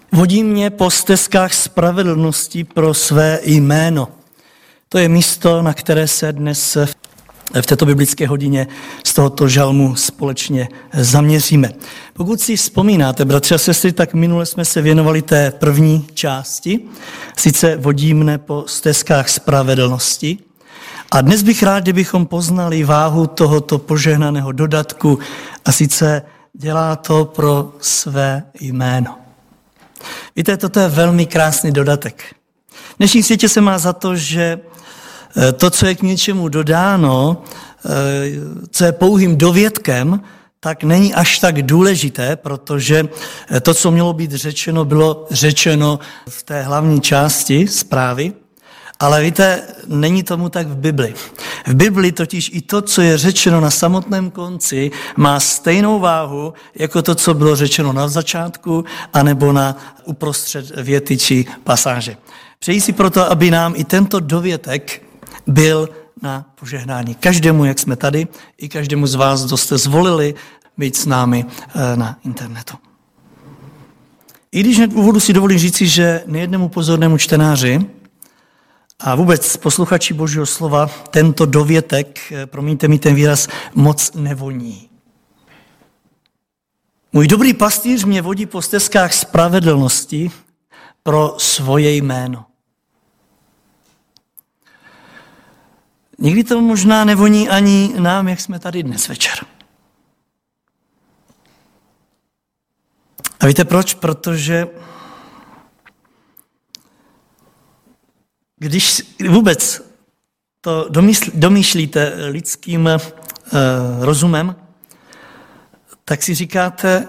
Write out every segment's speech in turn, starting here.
Vodí mě po stezkách spravedlnosti pro své jméno. To je místo, na které se dnes v této biblické hodině z tohoto žalmu společně zaměříme. Pokud si vzpomínáte, bratři a sestry, tak minule jsme se věnovali té první části, sice vodí mne po stezkách spravedlnosti. A dnes bych rád, kdybychom poznali váhu tohoto požehnaného dodatku, a sice dělá to pro své jméno. Víte, toto je velmi krásný dodatek. V dnešním světě se má za to, že to, co je k něčemu dodáno, co je pouhým dovětkem, tak není až tak důležité, protože to, co mělo být řečeno, bylo řečeno v té hlavní části zprávy. Ale víte, není tomu tak v Bibli. V Bibli totiž i to, co je řečeno na samotném konci, má stejnou váhu, jako to, co bylo řečeno na začátku, anebo na uprostřed věty či pasáže. Přeji si proto, aby nám i tento dovětek byl na požehnání. Každému, jak jsme tady, i každému z vás, kdo jste zvolili být s námi na internetu. I když hned v úvodu si dovolím říci, že nejednému pozornému čtenáři a vůbec posluchači Božího slova tento dovětek, promiňte mi ten výraz, moc nevoní. Můj dobrý pastýř mě vodí po stezkách spravedlnosti pro svoje jméno. Někdy to možná nevoní ani nám, jak jsme tady dnes večer. A víte proč? Protože když vůbec to domýšlíte lidským rozumem, tak si říkáte,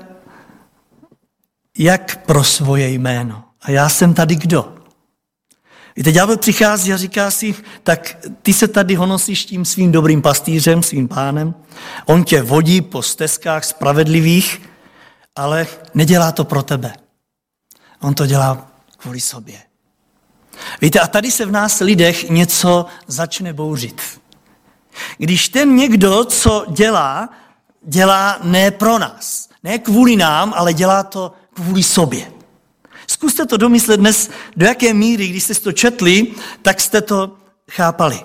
jak pro svoje jméno. A já jsem tady kdo? Víte, ďábel přichází a říká si, tak ty se tady honosíš tím svým dobrým pastýřem, svým pánem, on tě vodí po stezkách spravedlivých, ale nedělá to pro tebe. On to dělá kvůli sobě. Víte, a tady se v nás lidech něco začne bouřit. Když ten někdo, co dělá ne pro nás, ne kvůli nám, ale dělá to kvůli sobě. Zkuste to domyslet dnes, do jaké míry, když jste to četli, tak jste to chápali.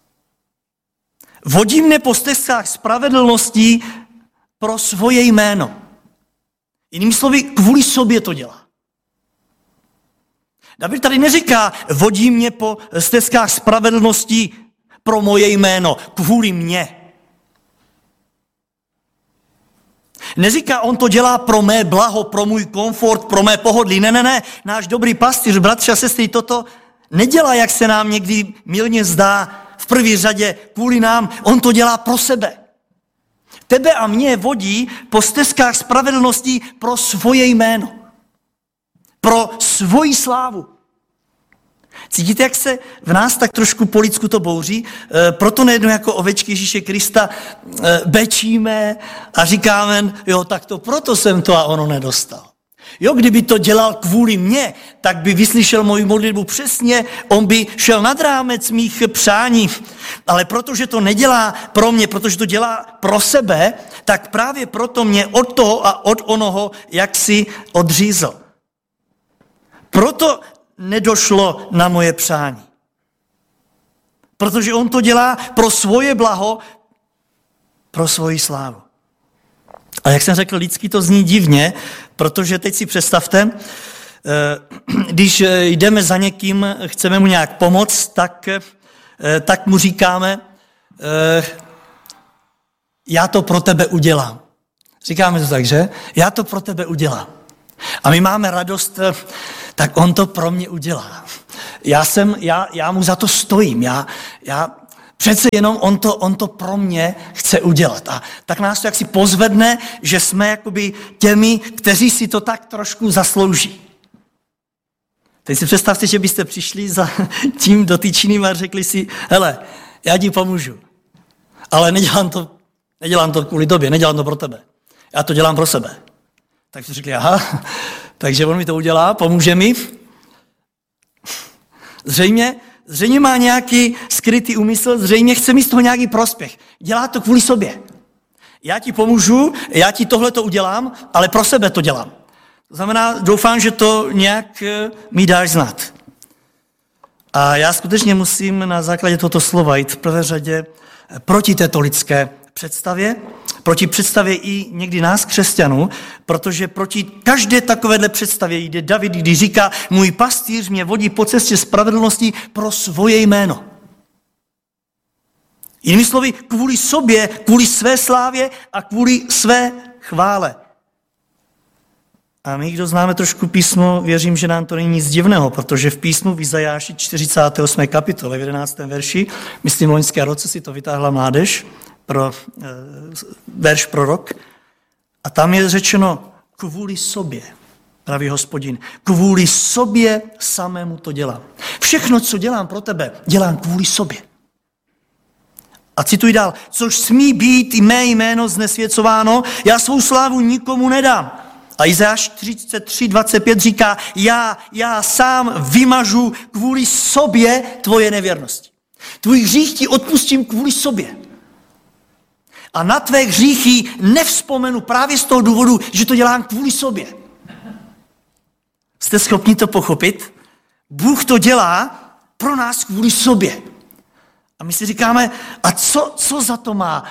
Vodí mne po stezkách spravedlnosti pro svoje jméno. Jinými slovy, kvůli sobě to dělá. David tady neříká, vodí mě po stezkách spravedlnosti pro moje jméno, kvůli mně. Neříká, on to dělá pro mé blaho, pro můj komfort, pro mé pohodlí. Ne. Náš dobrý pastýř, bratři a sestry, toto nedělá, jak se nám někdy mylně zdá, v první řadě kvůli nám. On to dělá pro sebe. Tebe a mě vodí po stezkách spravedlnosti pro svoje jméno. Pro svoji slávu. Cítíte, jak se v nás tak trošku po lidsku to bouří? Proto nejednou jako ovečky Ježíše Krista bečíme a říkáme, jo, tak to proto jsem to a ono nedostal. Jo, kdyby to dělal kvůli mně, tak by vyslyšel moji modlitbu přesně, on by šel nad rámec mých přání. Ale protože to nedělá pro mě, protože to dělá pro sebe, tak právě proto mě od toho a od onoho jaksi odřízl. Proto nedošlo na moje přání. Protože on to dělá pro svoje blaho, pro svoji slávu. A jak jsem řekl, lidsky to zní divně, protože teď si představte, když jdeme za někým, chceme mu nějak pomoct, tak mu říkáme, já to pro tebe udělám. Říkáme to tak, že? Já to pro tebe udělám. A my máme radost, tak on to pro mě udělá. Já mu za to stojím. Přece jenom on to pro mě chce udělat. A tak nás to jaksi pozvedne, že jsme jakoby těmi, kteří si to tak trošku zaslouží. Teď si představte, že byste přišli za tím dotyčným a řekli si, hele, já ti pomůžu. Ale nedělám to kvůli tobě, nedělám to pro tebe. Já to dělám pro sebe. Tak si řekli, aha, takže on mi to udělá, pomůže mi. Zřejmě má nějaký skrytý úmysl, zřejmě chce mít z toho nějaký prospěch. Dělá to kvůli sobě. Já ti pomůžu, já ti tohle to udělám, ale pro sebe to dělám. To znamená, doufám, že to nějak mi dáš znát. A já skutečně musím na základě tohoto slova jít v prvé řadě proti této lidské představě, proti představě i někdy nás, křesťanů, protože proti každé takovéhle představě jde David, když říká, můj pastýř mě vodí po cestě spravedlnosti pro svoje jméno. Jinými slovy, kvůli sobě, kvůli své slávě a kvůli své chvále. A my, kdo známe trošku písmo, věřím, že nám to není nic divného, protože v písmu v Izajáši 48. kapitole, v 11. verši, myslím, v loňské roce si to vytáhla mládež, verš prorok, a tam je řečeno kvůli sobě, pravý Hospodin, kvůli sobě samému to dělám. Všechno, co dělám pro tebe, dělám kvůli sobě. A cituji dál, což smí být i mé jméno znesvěcováno, já svou slávu nikomu nedám. A Izajáš 33:25 říká, já sám vymažu kvůli sobě tvoje nevěrnosti. Tvůj hřích ti odpustím kvůli sobě. A na tvé hříchy nevzpomenu právě z toho důvodu, že to dělám kvůli sobě. Jste schopni to pochopit? Bůh to dělá pro nás kvůli sobě. A my si říkáme, a co za to má?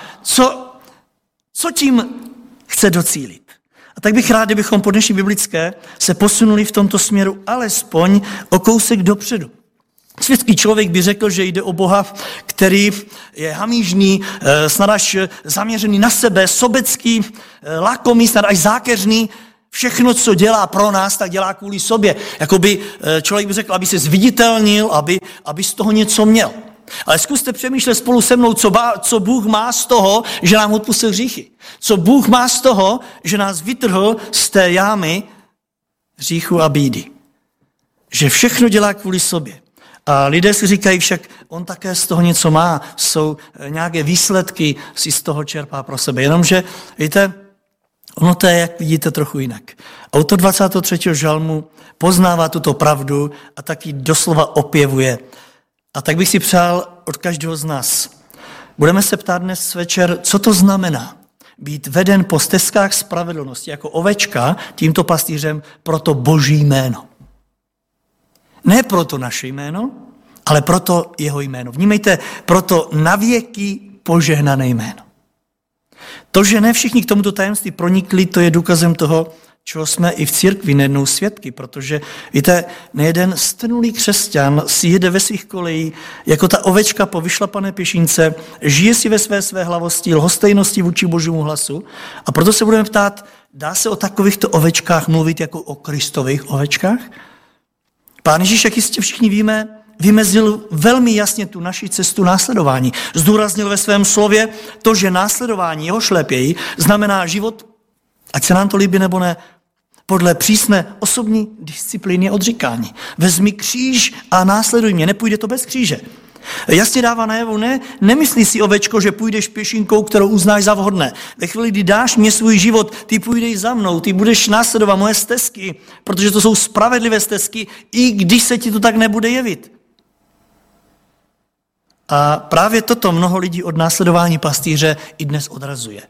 Co tím chce docílit? A tak bych rád, kdybychom po dnešní biblické se posunuli v tomto směru alespoň o kousek dopředu. Světský člověk by řekl, že jde o Boha, který je hamížný, snad až zaměřený na sebe, sobecký, lakomý, snad až zákeřný. Všechno, co dělá pro nás, tak dělá kvůli sobě. Jakoby člověk by řekl, aby se zviditelnil, aby z toho něco měl. Ale zkuste přemýšlet spolu se mnou, co Bůh má z toho, že nám odpustil hříchy. Co Bůh má z toho, že nás vytrhl z té jámy hříchu a bídy. Že všechno dělá kvůli sobě. A lidé si říkají však, on také z toho něco má, jsou nějaké výsledky, si z toho čerpá pro sebe. Jenomže, víte, ono to je, jak vidíte, trochu jinak. Autor 23. žalmu poznává tuto pravdu a taky doslova opěvuje. A tak bych si přál od každého z nás. Budeme se ptát dnes večer, co to znamená být veden po stezkách spravedlnosti jako ovečka tímto pastýřem pro to Boží jméno. Ne proto naše jméno, ale proto jeho jméno. Vnímejte, proto navěky požehnané jméno. To, že ne všichni k tomuto tajemství pronikli, to je důkazem toho, čeho jsme i v církvi nejednou svědky, protože, víte, nejeden strnulý křesťan si jede ve svých kolejí jako ta ovečka po vyšlapané pěšince, žije si ve své hlavosti, lhostejnosti vůči Božímu hlasu, a proto se budeme ptát, dá se o takovýchto ovečkách mluvit jako o Kristových ovečkách? Pán Ježíš, jak jistě všichni víme, vymezil velmi jasně tu naši cestu následování. Zdůraznil ve svém slově to, že následování jeho šlepějí znamená život, ať se nám to líbí nebo ne, podle přísné osobní disciplíny odříkání. Vezmi kříž a následuj mě, nepůjde to bez kříže. Jasně dává najevo, nemyslí si, ovečko, že půjdeš pěšinkou, kterou uznáš za vhodné. Ve chvíli, kdy dáš mě svůj život, ty půjdeš za mnou, ty budeš následovat moje stezky, protože to jsou spravedlivé stezky, i když se ti to tak nebude jevit. A právě toto mnoho lidí od následování pastýře i dnes odrazuje.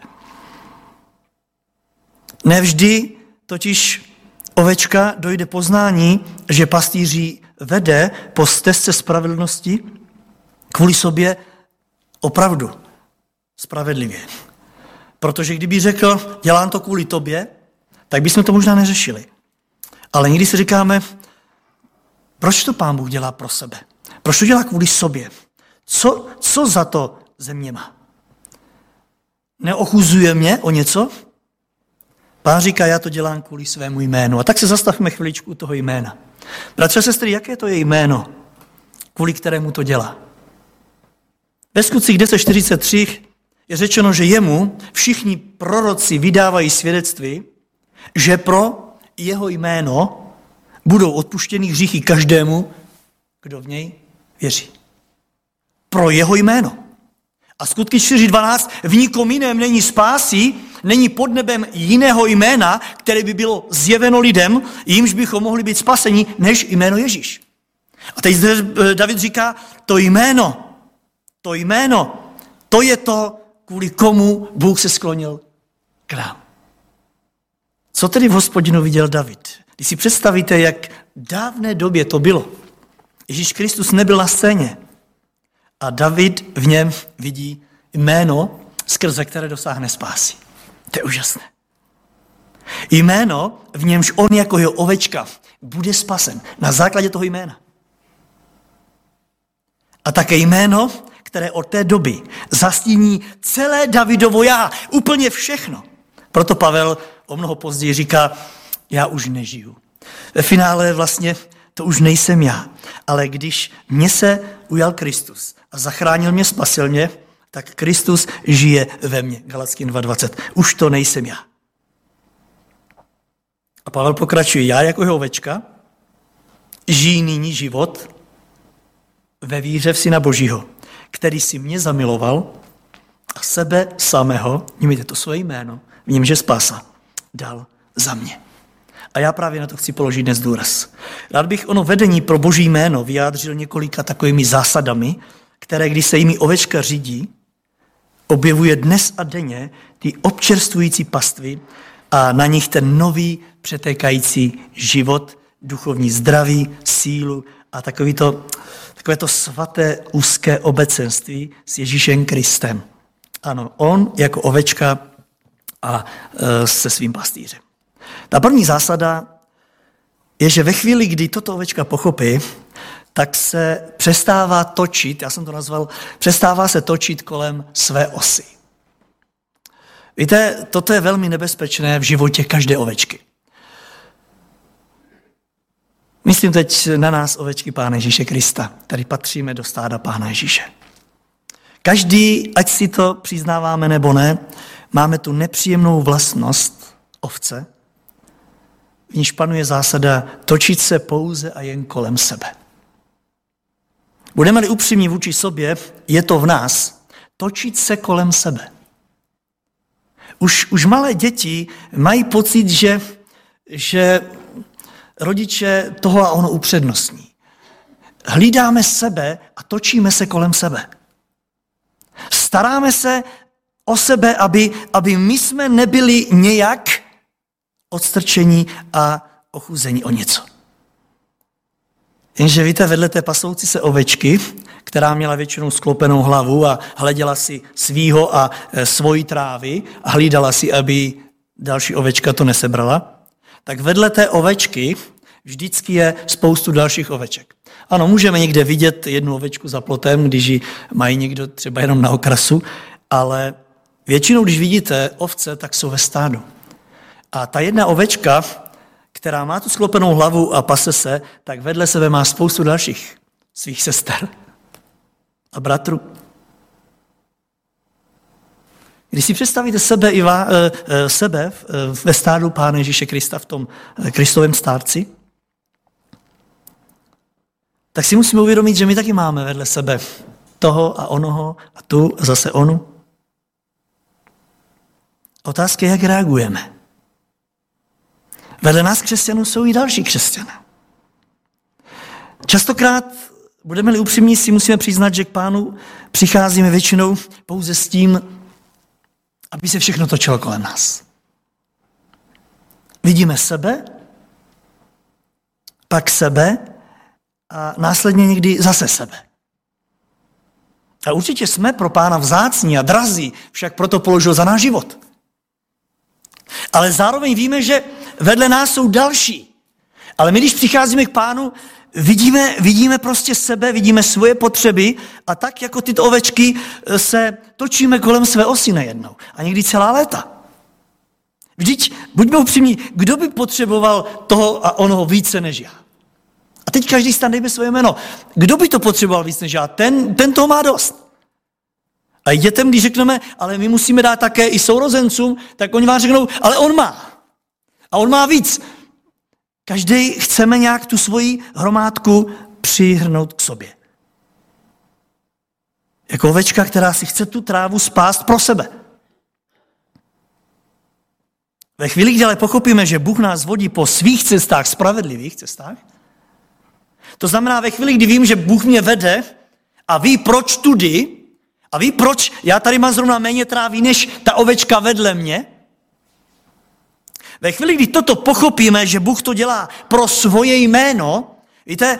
Nevždy totiž ovečka dojde poznání, že pastýří vede po stezce spravedlnosti kvůli sobě opravdu spravedlivě. Protože kdyby řekl, dělám to kvůli tobě, tak bychom to možná neřešili. Ale někdy si říkáme, proč to Pán Bůh dělá pro sebe? Proč to dělá kvůli sobě? Co za to ze mě má? Neochuzuje mě o něco? Pán říká, já to dělám kvůli svému jménu. A tak se zastavme chviličku toho jména. Bratře a sestry, jaké to je jméno, kvůli kterému to dělá? Ve Skutcích 10:43 je řečeno, že jemu všichni proroci vydávají svědectví, že pro jeho jméno budou odpuštěny hříchy každému, kdo v něj věří. Pro jeho jméno. A Skutky 4:12, v nikom jiném není spásy, není pod nebem jiného jména, které by bylo zjeveno lidem, jimž bychom mohli být spaseni, než jméno Ježíš. A teď David říká, to jméno, to je to, kvůli komu Bůh se sklonil k nám. Co tedy v Hospodinu viděl David? Když si představíte, jak dávné době to bylo. Ježíš Kristus nebyl na scéně. A David v něm vidí jméno, skrze které dosáhne spásy. To je úžasné. Jméno, v němž on jako jeho ovečka bude spasen na základě toho jména. A také jméno, které od té doby zastíní celé Davidovo já, úplně všechno. Proto Pavel o mnoho později říká, já už nežiju. Ve finále vlastně to už nejsem já, ale když mě se ujal Kristus a zachránil mě, spasil mě, tak Kristus žije ve mně. Galackým 2.20. Už to nejsem já. A Pavel pokračuje, já jako jeho ovečka žijí nyní život ve víře v Syna Božího, který si mě zamiloval a sebe samého, mějte to svoje jméno, v němže spása, dal za mě. A já právě na to chci položit dnes důraz. Rád bych ono vedení pro Boží jméno vyjádřil několika takovými zásadami, které, když se jimi ovečka řídí, objevuje dnes a denně ty občerstvující pastvy a na nich ten nový přetékající život, duchovní zdraví, sílu a takové to svaté úzké obecenství s Ježíšem Kristem. Ano, on jako ovečka a se svým pastýřem. Ta první zásada je, že ve chvíli, kdy toto ovečka pochopí, tak se přestává točit, já jsem to nazval, přestává se točit kolem své osy. Víte, toto je velmi nebezpečné v životě každé ovečky. Myslím teď na nás, ovečky Pána Ježíše Krista, tady patříme do stáda Pána Ježíše. Každý, ať si to přiznáváme nebo ne, máme tu nepříjemnou vlastnost ovce, v níž panuje zásada točit se pouze a jen kolem sebe. Budeme-li upřímní vůči sobě, je to v nás točit se kolem sebe. Už malé děti mají pocit, že rodiče toho a ono upřednostní. Hlídáme sebe a točíme se kolem sebe. Staráme se o sebe, aby my jsme nebyli nějak odstrčení a ochuzení o něco. Jenže víte, vedle té pasoucí se ovečky, která měla většinou sklopenou hlavu a hleděla si svýho a svojí trávy a hlídala si, aby další ovečka to nesebrala, tak vedle té ovečky vždycky je spoustu dalších oveček. Ano, můžeme někde vidět jednu ovečku za plotem, když ji mají někdo třeba jenom na okrasu, ale většinou, když vidíte ovce, tak jsou ve stádu. A ta jedna ovečka, která má tu sklopenou hlavu a pase se, tak vedle sebe má spoustu dalších svých sester a bratrů. Když si představíte sebe ve stádu Pána Ježíše Krista, v tom Kristovém stárci, tak si musíme uvědomit, že my taky máme vedle sebe toho a onoho a tu a zase onu. Otázka je, jak reagujeme. Vedle nás křesťanů jsou i další křesťané. Častokrát, budeme-li upřímní, si musíme přiznat, že k Pánu přicházíme většinou pouze s tím, aby se všechno točilo kolem nás. Vidíme sebe, pak sebe a následně někdy zase sebe. A určitě jsme pro Pána vzácní a drazí, však proto položil za náš život. Ale zároveň víme, že vedle nás jsou další. Ale my, když přicházíme k Pánu, vidíme prostě sebe, vidíme svoje potřeby a tak jako tyto ovečky se točíme kolem své osy nejednou. A někdy celá léta. Vždyť, buďme upřímní, kdo by potřeboval toho a onoho více než já? A teď každý stan dejme svoje jméno. Kdo by to potřeboval víc než já? Ten toho má dost. A dětem, když řekneme, ale my musíme dát také i sourozencům, tak oni vám řeknou, ale on má. A on má víc. Každý chceme nějak tu svoji hromádku přihrnout k sobě. Jako ovečka, která si chce tu trávu spást pro sebe. Ve chvíli, kdy ale pochopíme, že Bůh nás vodí po svých cestách, spravedlivých cestách, to znamená ve chvíli, kdy vím, že Bůh mě vede a ví, proč tudy, a ví, proč já tady mám zrovna méně trávy, než ta ovečka vedle mě, Ve chvíli, kdy toto pochopíme, že Bůh to dělá pro svoje jméno, víte,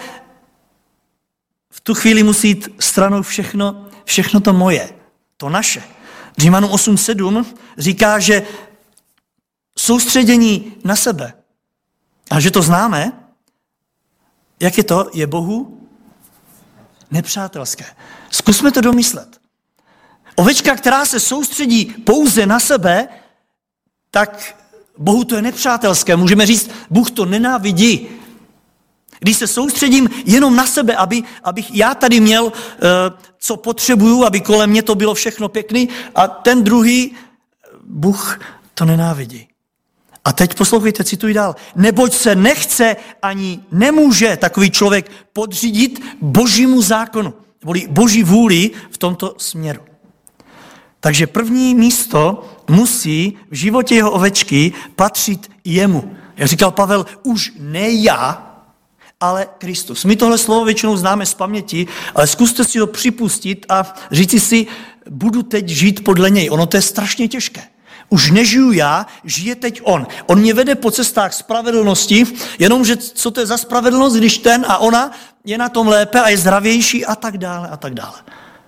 v tu chvíli musí jít stranou všechno to moje, to naše. Římanům 8:7 říká, že soustředění na sebe, a že to známe, jak je Bohu nepřátelské. Zkusme to domyslet. Ovečka, která se soustředí pouze na sebe, tak Bohu to je nepřátelské. Můžeme říct, Bůh to nenávidí. Když se soustředím jenom na sebe, abych já tady měl, co potřebuju, aby kolem mě to bylo všechno pěkný, a ten druhý, Bůh to nenávidí. A teď poslouchejte, cituji dál. Neboť se nechce ani nemůže takový člověk podřídit Božímu zákonu, neboli Boží vůli v tomto směru. Takže první místo musí v životě jeho ovečky patřit jemu. Jak říkal Pavel, už ne já, ale Kristus. My tohle slovo většinou známe z paměti, ale zkuste si ho připustit a říci si, budu teď žít podle něj. Ono to je strašně těžké. Už nežiju já, žije teď on. On mě vede po cestách spravedlnosti, jenomže co to je za spravedlnost, když ten a ona je na tom lépe a je zdravější a tak dále a tak dále.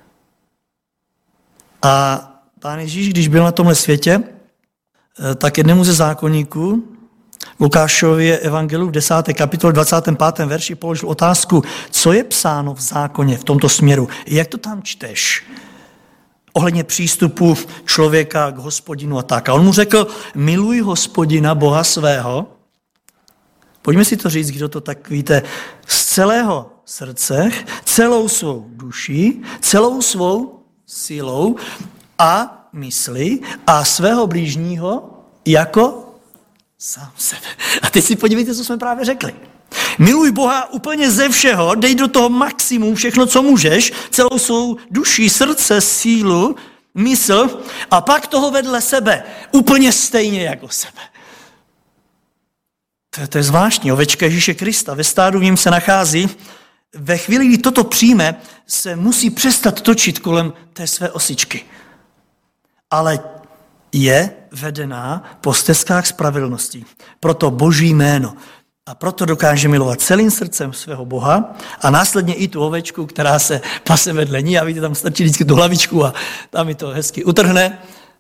A Pán Ježíš, když byl na tomhle světě, tak jednému ze zákonníků, Lukášově evangeliu v 10. kapitole 25. verši položil otázku, co je psáno v zákoně v tomto směru, jak to tam čteš? Ohledně přístupu člověka k Hospodinu a tak. A on mu řekl, miluj Hospodina, Boha svého. Pojďme si to říct, kdo to tak víte, z celého srdce, celou svou duší, celou svou silou a mysli a svého blížního jako sám sebe. A teď si podívejte, co jsme právě řekli. Miluj Boha úplně ze všeho, dej do toho maximum, všechno, co můžeš, celou svou duši, srdce, sílu, mysl a pak toho vedle sebe, úplně stejně jako sebe. To je zvláštní. Ovečka Ježíše Krista ve stádu, v něm se nachází. Ve chvíli, kdy toto přijme, se musí přestat točit kolem té své osičky. Ale je vedená po stezkách spravedlnosti. Proto Boží jméno. A proto dokáže milovat celým srdcem svého Boha a následně i tu ovečku, která se pase vedle ní a víte, tam stačí vždycky tu hlavičku a tam mi to hezky utrhne.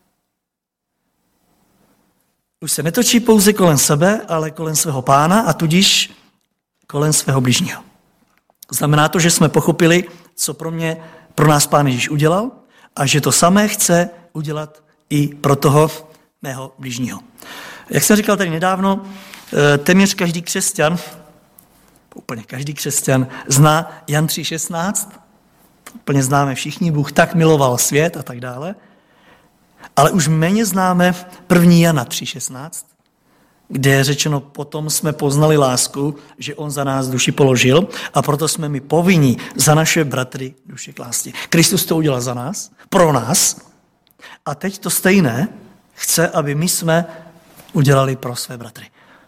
Už se netočí pouze kolem sebe, ale kolem svého Pána a tudíž kolem svého bližního. Znamená to, že jsme pochopili, co pro nás Pán Ježíš udělal a že to samé chce udělat i pro toho mého bližního. Jak jsem říkal tady nedávno, téměř každý křesťan, úplně každý křesťan zná Jan 3,16, úplně známe všichni, Bůh tak miloval svět a tak dále, ale už méně známe 1. Jana 3,16, kde je řečeno, potom jsme poznali lásku, že on za nás duši položil a proto jsme my povinni za naše bratry duše klásti. Kristus to udělal za nás, pro nás a teď to stejné chce, aby my jsme udělali pro své bratry.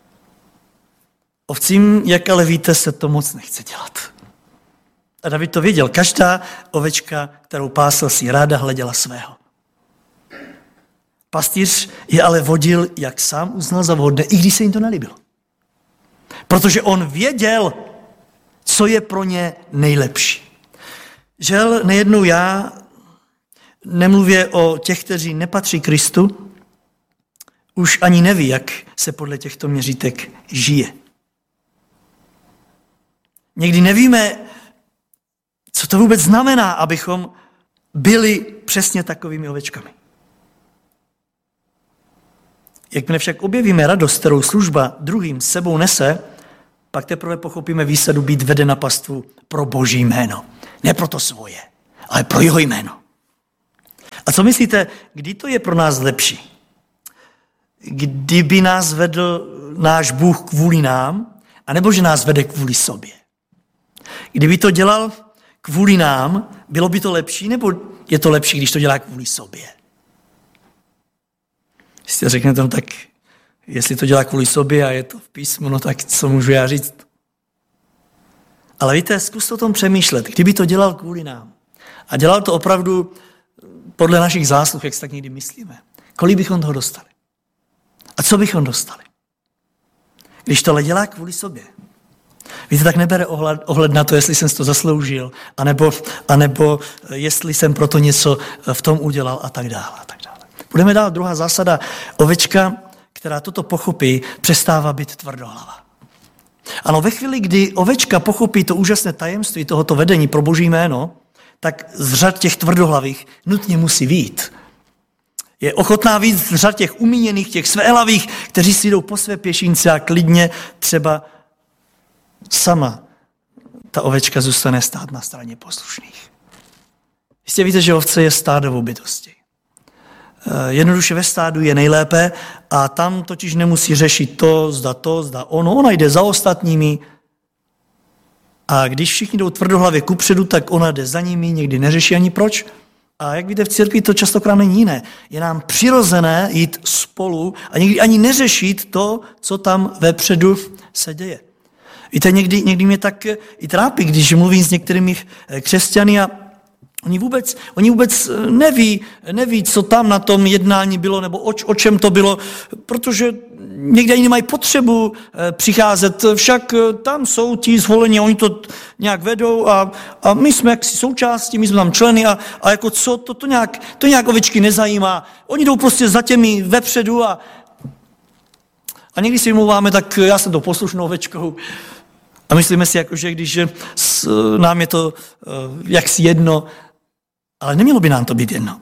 Ovcím, jak ale víte, se to moc nechce dělat. A David to věděl. Každá ovečka, kterou pásl, si ráda hleděla svého. Pastýř je ale vodil, jak sám uznal za vhodné, i když se jim to nelíbilo. Protože on věděl, co je pro ně nejlepší. Žel nejednou já, nemluvě o těch, kteří nepatří Kristu, už ani neví, jak se podle těchto měřítek žije. Někdy nevíme, co to vůbec znamená, abychom byli přesně takovými ovečkami. Jakmile však objevíme radost, kterou služba druhým sebou nese, pak teprve pochopíme výsadu být veden na pastvu pro Boží jméno. Ne pro to svoje, ale pro jeho jméno. A co myslíte, kdy to je pro nás lepší? Kdyby nás vedl náš Bůh kvůli nám, anebo že nás vede kvůli sobě? Kdyby to dělal kvůli nám, bylo by to lepší, nebo je to lepší, když to dělá kvůli sobě? Jestli řeknete, no tak jestli to dělá kvůli sobě a je to v písmu, no tak co můžu já říct? Ale víte, zkuste o tom přemýšlet. Kdyby to dělal kvůli nám a dělal to opravdu podle našich zásluh, jak si tak někdy myslíme, kolik bychom toho dostali? A co bychom dostali? když tohle dělá kvůli sobě. Víte, tak nebere ohled na to, jestli jsem si to zasloužil, anebo jestli jsem proto něco v tom udělal a tak dále. Budeme dál druhá zásada. Ovečka, která toto pochopí, přestává být tvrdohlava. Ano, ve chvíli, kdy ovečka pochopí to úžasné tajemství tohoto vedení pro Boží jméno, tak z řad těch tvrdohlavých nutně musí vyjít. Je ochotná vyjít z řad těch umíněných, těch svéhlavých, kteří si jdou po své pěšince a klidně třeba sama ta ovečka zůstane stát na straně poslušných. Jistě víte, že ovce je stádovou bytostí. Jednoduše ve stádu je nejlépe a tam totiž nemusí řešit to, zda ono. Ona jde za ostatními a když všichni jdou tvrdohlavě kupředu, tak ona jde za nimi, někdy neřeší ani proč. A jak víte, v církvi to častokrát není jiné. Je nám přirozené jít spolu a někdy ani neřešit to, co tam vepředu se děje. Víte, někdy mě tak i trápí, když mluvím s některými křesťany a oni vůbec neví, co tam na tom jednání bylo, nebo o čem to bylo, protože někdy ani nemají potřebu přicházet, však tam jsou ti zvolení, oni to nějak vedou a my jsme jaksi součástí, my jsme tam členy a jako co, to nějak ovečky nezajímá. Oni jdou prostě za těmi vepředu a někdy si mluváme, tak já jsem to poslušnou ovečkou. A myslíme si, že když nám je to jaksi jedno, ale nemělo by nám to být jedno.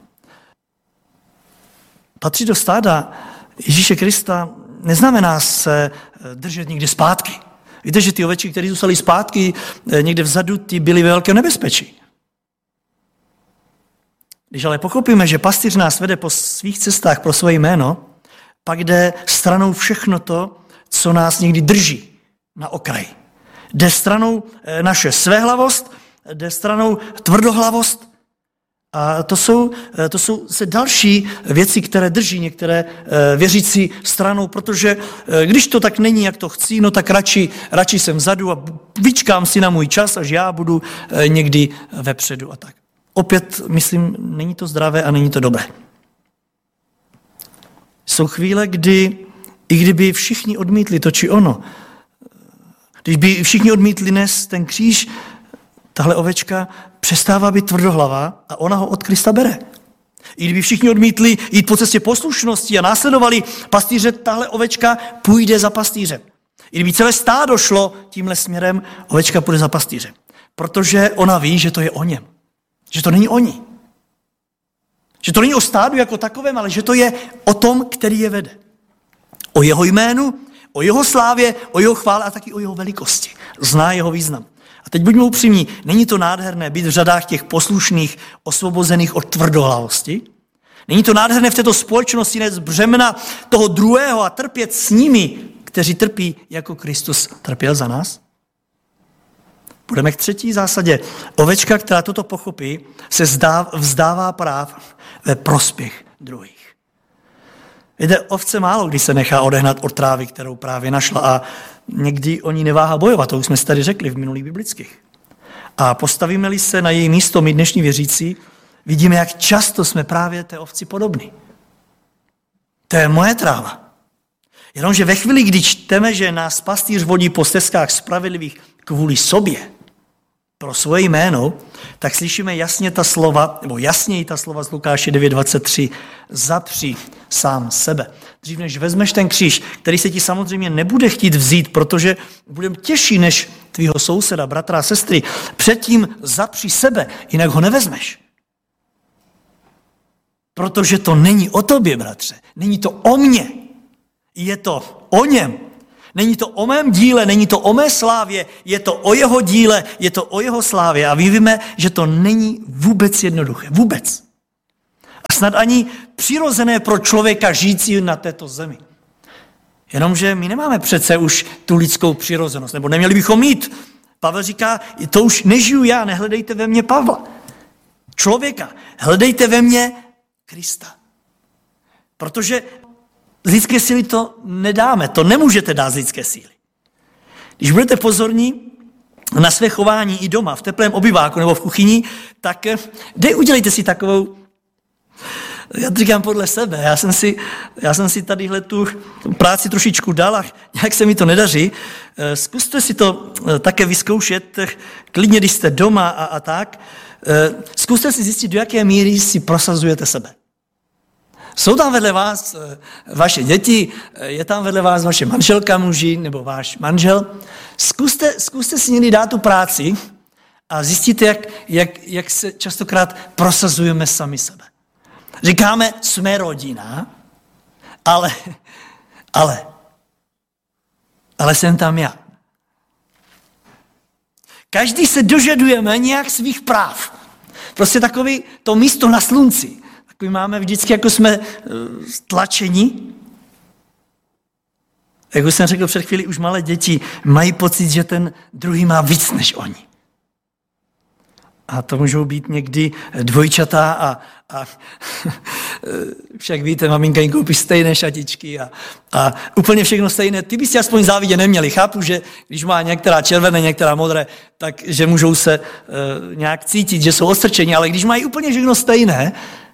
Patřit do stáda Ježíše Krista neznamená se držet někde zpátky. Víte, že ty ovečky, které zůstaly zpátky někde vzadu, ty byly ve velkém nebezpečí. Když ale pochopíme, že pastýř nás vede po svých cestách pro své jméno, pak jde stranou všechno to, co nás někdy drží na okraji. Jde stranou naše svéhlavost, jde stranou tvrdohlavost a to jsou se další věci, které drží některé věřící stranou, protože když to tak není, jak to chci, no tak radši jsem vzadu a vyčkám si na můj čas, až já budu někdy vepředu a tak. Opět, myslím, není to zdravé a není to dobré. Jsou chvíle, kdy i kdyby všichni odmítli to či ono, když by všichni odmítli nést ten kříž, tahle ovečka přestává být tvrdohlavá a ona ho od Krista bere. I kdyby všichni odmítli jít po cestě poslušnosti a následovali pastýře, tahle ovečka půjde za pastýřem. I kdyby celé stádo šlo tímhle směrem, ovečka půjde za pastýřem. Protože ona ví, že to je o něm. Že to není o ní. Že to není o stádu jako takovém, ale že to je o tom, který je vede. O jeho jménu, o jeho slávě, o jeho chvále a taky o jeho velikosti. Zná jeho význam. A teď buďme upřímní, není to nádherné být v řadách těch poslušných, osvobozených od tvrdohlavosti? Není to nádherné v této společnosti nést břemena toho druhého a trpět s nimi, kteří trpí, jako Kristus trpěl za nás? Půjdeme k třetí zásadě. Ovečka, která toto pochopí, se vzdává práv ve prospěch druhých. Víte, ovce málo kdy se nechá odehnat od trávy, kterou právě našla a někdy o ní neváhá bojovat, to už jsme si tady řekli v minulých biblických. A postavíme-li se na její místo my dnešní věřící, vidíme, jak často jsme právě té ovci podobní. To je moje tráva. Jenomže ve chvíli, kdy čteme, že nás pastýř vodí po stezkách spravedlivých kvůli sobě, pro svoje jméno, tak slyšíme jasněji ta slova z Lukáše 9.23. Zapři sám sebe. Dřív než vezmeš ten kříž, který se ti samozřejmě nebude chtít vzít, protože bude těžší než tvýho souseda, bratra a sestry, předtím zapři sebe, jinak ho nevezmeš. Protože to není o tobě, bratře. Není to o mně. Je to o něm. Není to o mém díle, není to o mé slávě, je to o jeho díle, je to o jeho slávě. A víme, že to není vůbec jednoduché. Vůbec. A snad ani přirozené pro člověka žijící na této zemi. Jenomže my nemáme přece už tu lidskou přirozenost, nebo neměli bychom mít. Pavel říká, to už nežiju já, nehledejte ve mně Pavla. Člověka, hledejte ve mně Krista. Protože z lidské síly to nedáme, to nemůžete dát z lidské síly. Když budete pozorní na své chování i doma, v teplém obyváku nebo v kuchyni, tak udělejte si Já to říkám podle sebe. Já jsem si tadyhle tu práci trošičku dal a nějak se mi to nedaří. Zkuste si to také vyzkoušet, klidně, když jste doma a tak. Zkuste si zjistit, do jaké míry si prosazujete sebe. Jsou tam vedle vás vaše děti, je tam vedle vás vaše manželka muži nebo váš manžel. Zkuste si někdy dát tu práci a zjistíte, jak se častokrát prosazujeme sami sebe. Říkáme, jsme rodina, ale jsem tam já. Každý se dožadujeme nějak svých práv. Prostě takový to místo na slunci. Takový máme vždycky, jako jsme tlačeni. Jak už jsem řekl před chvíli, už malé děti mají pocit, že ten druhý má víc než oni. A to můžou být někdy dvojčata a však víte, maminka jim koupí stejné šatičky a úplně všechno stejné. Ty byste aspoň závidě neměli. Chápu, že když má některá červené, některá modré, takže můžou se nějak cítit, že jsou odstrčeni, ale když mají úplně všechno stejné,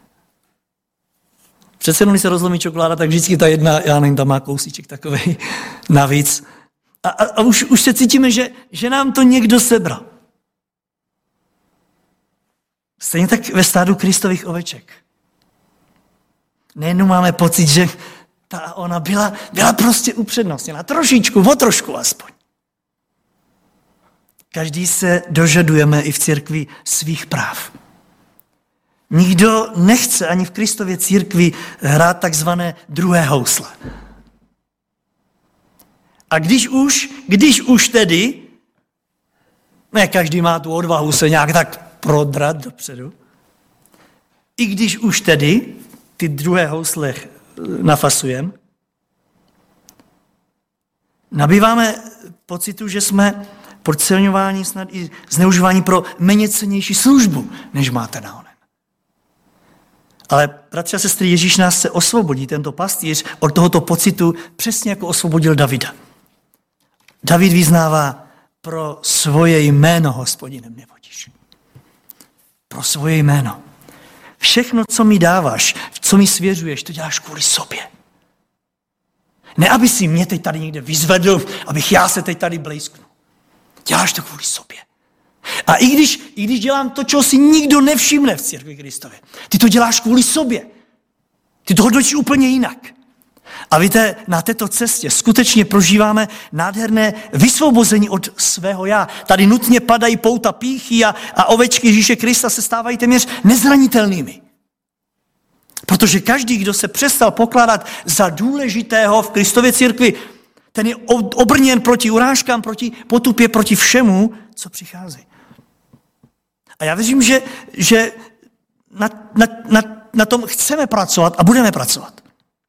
přece jenom, když se rozlomí čokoláda, tak vždycky ta jedna, já nevím, tam má kousíček takovej navíc. A už se cítíme, že nám to někdo sebral. Stejně tak ve stádu Kristových oveček. Nejenom máme pocit, že ona byla prostě upřednostněna. O trošku aspoň. Každý se dožadujeme i v církvi svých práv. Nikdo nechce ani v Kristově církvi hrát takzvané druhé housle. A když už tedy, ne každý má tu odvahu se nějak tak prodrat dopředu, i když už tedy ty druhé housle nafasujeme, nabýváme pocitu, že jsme podceňováni, snad i zneužíváni pro méně cennější službu, než máte na onen. Ale bratři a sestry, Ježíš nás se osvobodí, tento pastýř, od tohoto pocitu, přesně jako osvobodil Davida. David vyznává, pro svoje jméno, Hospodinem, nevodíš. Pro svoje jméno. Všechno, co mi dáváš, co mi svěřuješ, to děláš kvůli sobě. Ne, aby si mě teď tady někde vyzvedl, abych já se teď tady blejsknul. Děláš to kvůli sobě. A i když dělám to, čeho si nikdo nevšimne v církvi Kristově, ty to děláš kvůli sobě. Ty to hodnotíš úplně jinak. A víte, na této cestě skutečně prožíváme nádherné vysvobození od svého já. Tady nutně padají pouta pýchy a ovečky Ježíše Krista se stávají téměř nezranitelnými. Protože každý, kdo se přestal pokládat za důležitého v Kristově církvi, ten je obrněn proti urážkám, proti potupě, proti všemu, co přichází. A já věřím, že na tom chceme pracovat a budeme pracovat.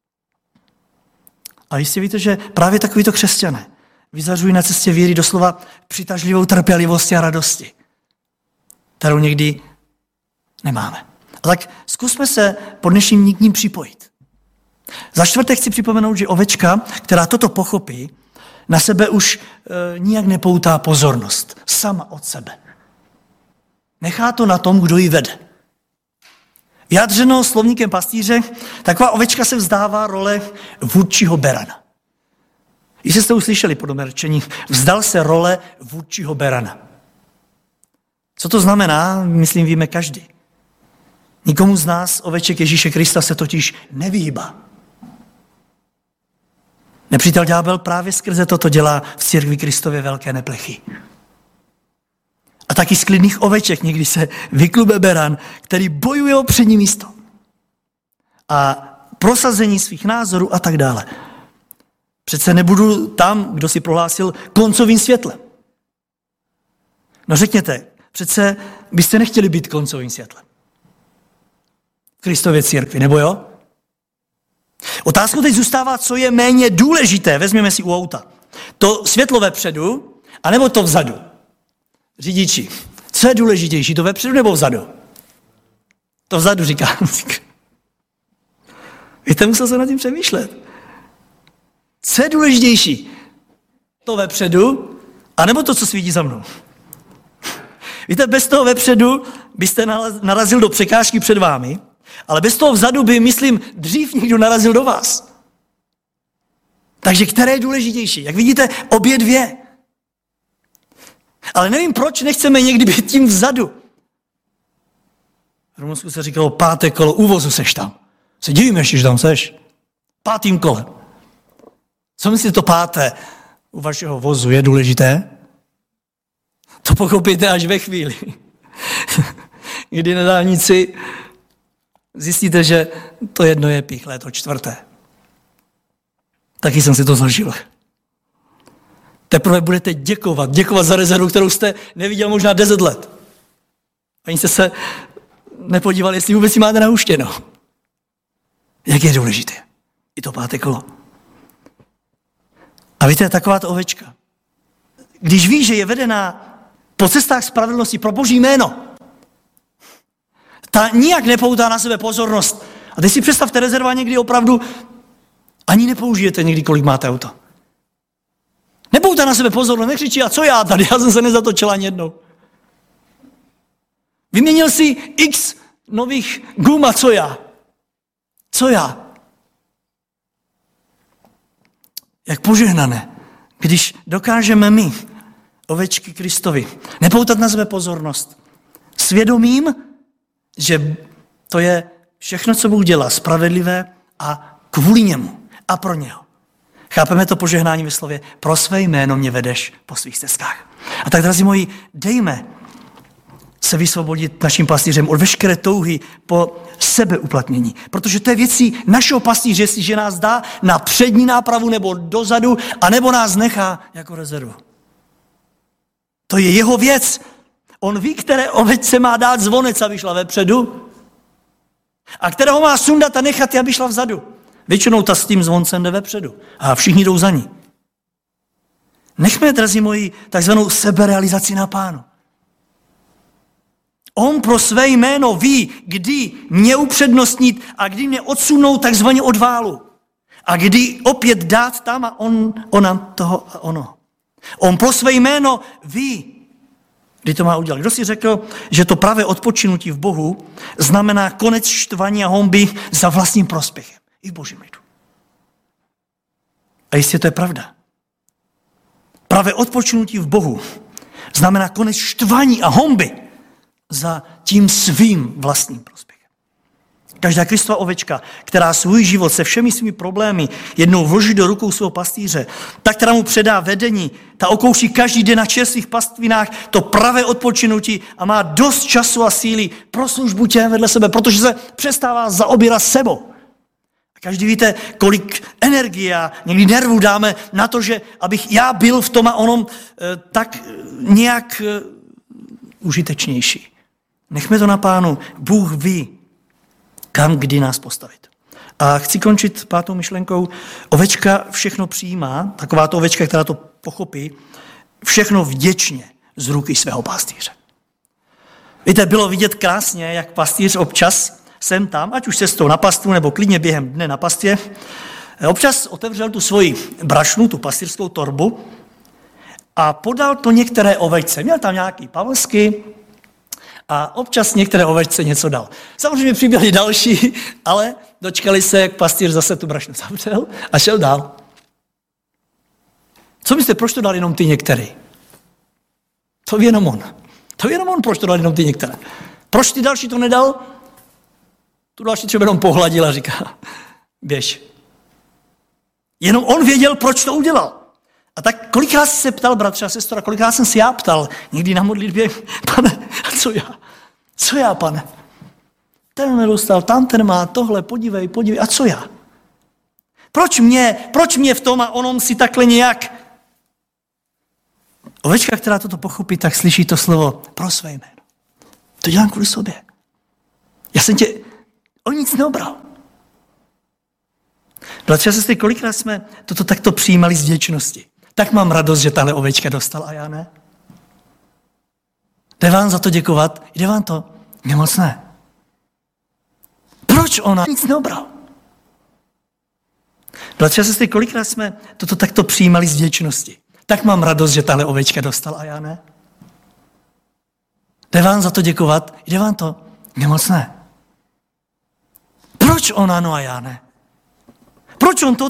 A jistě víte, že právě takovýto křesťané vyzařují na cestě víry doslova přitažlivou trpělivosti a radosti, kterou někdy nemáme. A tak zkusme se pod dnešním dním připojit. Za čtvrtek chci připomenout, že ovečka, která toto pochopí, na sebe už nijak nepoutá pozornost. Sama od sebe. Nechá to na tom, kdo ji vede. Vyjádřeno slovníkem pastýře, taková ovečka se vzdává role vůdčího berana. Jestli jste uslyšeli podobné řečení, vzdal se role vůdčího berana. Co to znamená, myslím, víme každý. Nikomu z nás, oveček Ježíše Krista, se totiž nevyhýbá. Nepřítel ďábel právě skrze toto dělá v církvi Kristově velké neplechy. A taky z klidných oveček někdy se vyklube beran, který bojuje o přední místo. A prosazení svých názorů a tak dále. Přece nebudu tam, kdo si prohlásil, koncovým světlem. No řekněte, přece byste nechtěli být koncovým světlem. V Kristově církvi, nebo jo? Otázkou teď zůstává, co je méně důležité. Vezměme si u auta. To světlo vepředu, anebo to vzadu. Řidiči, co je důležitější, to vepředu nebo vzadu? To vzadu, říká. Víte, musel jsem nad tím přemýšlet. Co je důležitější? To vepředu, anebo to, co svítí za mnou? Víte, bez toho vepředu byste narazil do překážky před vámi Ale bez toho vzadu by, myslím, dřív někdo narazil do vás. Takže které je důležitější? Jak vidíte, obě dvě. Ale nevím, proč nechceme někdy být tím vzadu. V Rumunsku se říkalo 5. kolo úvozu, seš tam. Se divím ještě, že tam seš. 5. kole. Co myslíte, to 5. u vašeho vozu je důležité? To pochopíte až ve chvíli, kdy na dálnici zjistíte, že to jedno je pichlé, to 4. Taky jsem si to zažil. Teprve budete děkovat za rezervu, kterou jste neviděl možná 10 let. Ani jste se nepodívali, jestli vůbec si máte nahuštěno. Jak je důležité. I to 5. kolo. A víte, taková to ovečka. Když ví, že je vedená po cestách spravedlnosti pro Boží jméno, ta nijak nepoutá na sebe pozornost. A teď si představte, rezerva někdy opravdu ani nepoužijete někdy, kolik máte auto. Nepoutá na sebe pozornost, nekřičí, a co já tady, já jsem se nezatočil ani jednou. Vyměnil si x nových gum a co já? Co já? Jak požehnané, když dokážeme my, ovečky Kristovi, nepoutat na sebe pozornost, svědomím, že to je všechno, co Bůh dělá, spravedlivé a kvůli němu a pro něho. Chápeme to požehnání ve slově, pro své jméno mě vedeš po svých cestách. A tak, drazí moji, dejme se vysvobodit naším pastýřem od veškeré touhy po sebeuplatnění. Protože to je věcí našeho pastýře, jestliže nás dá na přední nápravu nebo dozadu, anebo nás nechá jako rezervu. To je jeho věc. On ví, které ovečce má dát zvonec, aby šla vepředu, a kterého má sundat a nechat, aby šla vzadu. Většinou ta s tím zvoncem jde vepředu a všichni jdou za ní. Nechme, drazí moji, takzvanou seberealizaci na Pánu. On pro své jméno ví, kdy mě upřednostnit a kdy mě odsunout takzvaně od válu. A kdy opět dát tam a ona toho a ono. On pro své jméno ví, kdy to má udělat. Kdo si řekl, že to pravé odpočinutí v Bohu znamená konec štvaní a honby za vlastním prospěchem. I v Božím lidu. A jistě to je pravda. Pravé odpočinutí v Bohu znamená konec štvaní a honby za tím svým vlastním prospěchem. Každá Kristova ovečka, která svůj život se všemi svými problémy jednou vloží do rukou svého pastýře, ta, která mu předá vedení, ta okouší každý den na čerstvých pastvinách to pravé odpočinutí a má dost času a síly pro službu těm vedle sebe, protože se přestává zaobírat sebou. A každý víte, kolik energie a někdy nervů dáme na to, že abych já byl v tom a onom tak nějak užitečnější. Nechme to na Pánu. Bůh ví, kam kdy nás postavit. A chci končit 5. myšlenkou. Ovečka všechno přijímá, taková to ovečka, která to pochopí, všechno vděčně z ruky svého pastýře. Víte, bylo vidět krásně, jak pastýř občas sem tam, ať už cestou na pastvu, nebo klidně během dne na pastvě, občas otevřel tu svoji brašnu, tu pastýřskou torbu a podal to některé ovečce. Měl tam nějaký pavlsky, a občas některé ovečce něco dal. Samozřejmě přiběhli další, ale dočkali se, jak pastýř zase tu brašnu zavřel a šel dál. Co myslíte, proč to dal jenom ty některý? To ví jenom on. To ví jenom on, proč to dal jenom ty některé. Proč ty další to nedal? Tu další třeba jenom pohladil a říká, běž. Jenom on věděl, proč to udělal. A tak kolikrát jsi se ptal, bratře a sestra, kolikrát jsem si já ptal, někdy na modlitbě, pane, a co já? Co já, pane? Ten nedostal, tam ten má tohle, podívej, a co já? Proč mě v tom a onom si takhle nějak? Ovečka, která toto pochopí, tak slyší to slovo pro své jméno. To dělám kvůli sobě. Já jsem tě o nic neobral. Bratře a sestry, kolikrát jsme toto takto přijímali z vděčnosti. Tak mám radost, že tahle ovečka dostala a já ne. Jde vám za to děkovat? Jde vám to? Mně moc ne. Proč ona nic neobral? Bratře a sestry, kolikrát jsme toto takto přijímali z vděčnosti? Tak mám radost, že tahle ovečka dostala a já ne. Jde vám za to děkovat? Jde vám to? Mně moc ne. Proč on ano a já ne? Proč on to